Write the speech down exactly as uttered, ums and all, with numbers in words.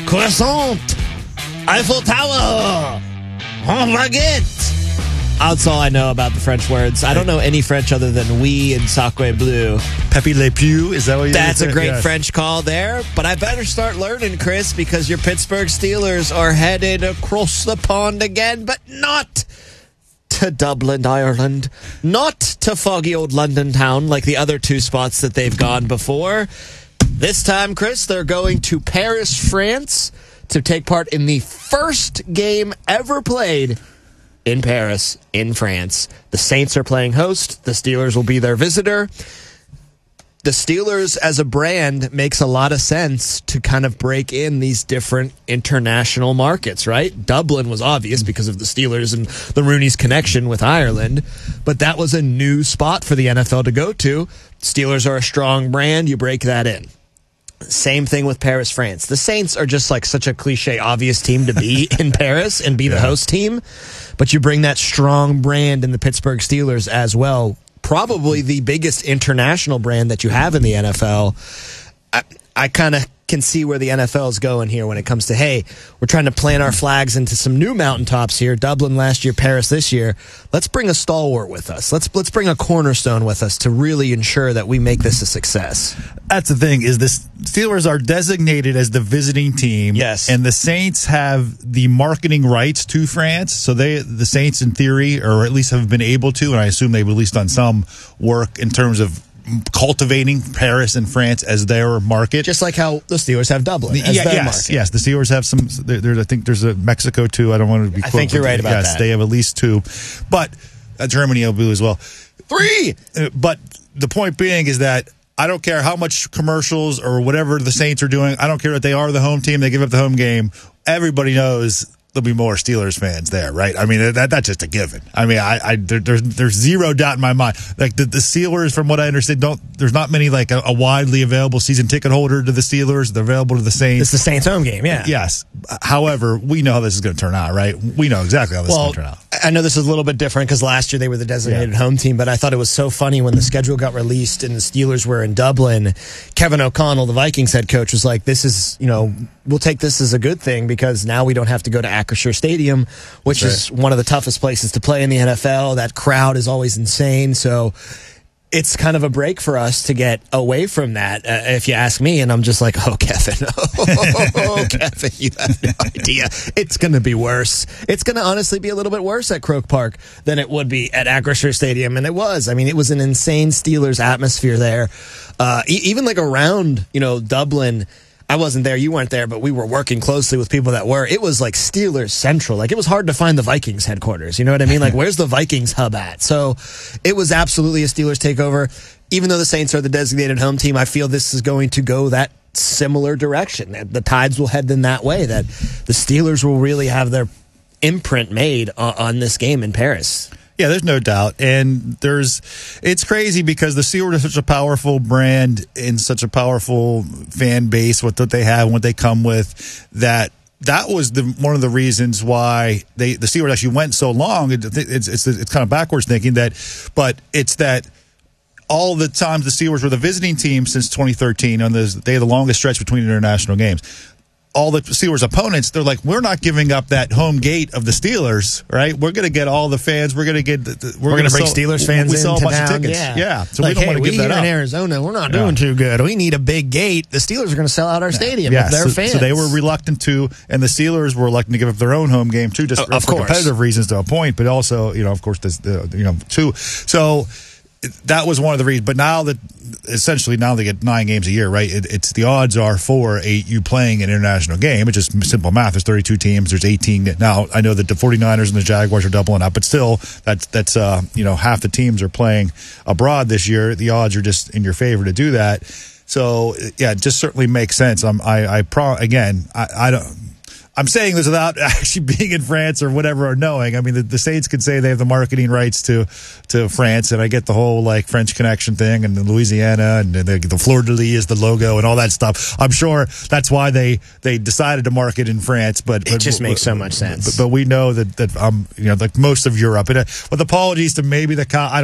croissant, Eiffel Tower, en baguette. That's all I know about the French words. I don't know any French other than oui and sacre bleu. Pepe Le Pew, is that what you That's said? a great Yes. French call there, but I better start learning, Chris, because your Pittsburgh Steelers are headed across the pond again, but not to Dublin, Ireland, not to foggy old London town like the other two spots that they've gone before. This time, Chris, they're going to Paris, France, to take part in the first game ever played in Paris, in France. The Saints are playing host. The Steelers will be their visitor. The Steelers as a brand makes a lot of sense to kind of break in these different international markets, right? Dublin was obvious because of the Steelers and the Rooney's connection with Ireland, but that was a new spot for the N F L to go to. Steelers are a strong brand. You break that in. Same thing with Paris, France. The Saints are just like such a cliche, obvious team to be in Paris and be the Yeah. host team, but you bring that strong brand in the Pittsburgh Steelers as well. Probably the biggest international brand that you have in the N F L. I, I kind of can see where the N F L is going here when it comes to, hey, we're trying to plant our flags into some new mountaintops here. Dublin last year, Paris this year. Let's bring a stalwart with us. Let's let's bring a cornerstone with us to really ensure that we make this a success. That's the thing, is the Steelers are designated as the visiting team. Yes. And the Saints have the marketing rights to France. So they, the Saints in theory, or at least have been able to, and I assume they've at least done some work in terms of cultivating Paris and France as their market. Just like how the Steelers have Dublin as yeah, their yes, market. yes. The Steelers have some. There, there's, I think there's a Mexico too. I don't want to be. I think you're right about yes, that. they have at least two, but uh, Germany will be as well. Three. Uh, but the point being is that I don't care how much commercials or whatever the Saints are doing. I don't care that they are the home team. They give up the home game. Everybody knows there'll be more Steelers fans there, right? I mean, that that's just a given. I mean, I, I there, there's there's zero doubt in my mind. Like the, the Steelers, from what I understand, don't there's not many like a, a widely available season ticket holder to the Steelers. They're available to the Saints. It's the Saints home game, yeah. Yes. However, we know how this is going to turn out, right? We know exactly how this Well, is going to turn out. I know this is a little bit different because last year they were the designated Yeah. home team, but I thought it was so funny when the schedule got released and the Steelers were in Dublin. Kevin O'Connell, the Vikings head coach, was like, this is, you know, we'll take this as a good thing because now we don't have to go to Acrisure Stadium, which That's is one of the toughest places to play in the N F L. That crowd is always insane. So it's kind of a break for us to get away from that, uh, if you ask me. And I'm just like, oh, Kevin, oh, Kevin, you have no idea. It's going to be worse. It's going to honestly be a little bit worse at Croke Park than it would be at Acrisure Stadium. And it was. I mean, it was an insane Steelers atmosphere there. Uh, e- even like around, you know, Dublin. I wasn't there, you weren't there, but we were working closely with people that were. It was like Steelers Central. Like, it was hard to find the Vikings headquarters. You know what I mean? Like, where's the Vikings hub at? So it was absolutely a Steelers takeover. Even though the Saints are the designated home team, I feel this is going to go that similar direction. The tides will head in that way, that the Steelers will really have their imprint made on, on this game in Paris. Yeah, there's no doubt. And there's, it's crazy because the Steelers are such a powerful brand and such a powerful fan base, what that they have and what they come with, that that was the one of the reasons why they the Steelers actually went so long. It, it's, it's, it's kind of backwards thinking that, but it's that all the times the Steelers were the visiting team since twenty thirteen, on the, they had the longest stretch between international games. All the Steelers opponents, they're like, we're not giving up that home gate of the Steelers, right? We're going to get all the fans. We're going to get, the, we're, we're going to bring sell, Steelers fans we in sell a bunch town. of tickets. Yeah, yeah. So like, we don't hey, want to give we that here up. in Arizona, we're not Yeah. doing too good. We need a big gate. The Steelers are going to sell out our stadium Yeah, if they're so, fans. so they were reluctant to, and the Steelers were reluctant to give up their own home game too, just Uh, for, of for course. competitive reasons to a point, but also, you know, of course, this, the, you know, too. So that was one of the reasons. But now that essentially now they get nine games a year, right? It, it's the odds are for a, you playing an international game. It's just simple math. There's thirty-two teams. There's eighteen. Now I know that the 49ers and the Jaguars are doubling up, but still, that's that's uh, you know, half the teams are playing abroad this year. The odds are just in your favor to do that. So yeah, it just certainly makes sense. I'm, I, I pro again, I, I don't. I'm saying this without actually being in France or whatever or knowing. I mean, the, the Saints could say they have the marketing rights to to France, and I get the whole like French connection thing, and the Louisiana and the, the fleur de lis is the logo and all that stuff. I'm sure that's why they, they decided to market in France. But It but, just but, makes so much sense. But, but we know that that um you know like most of Europe. And uh, with apologies to maybe the I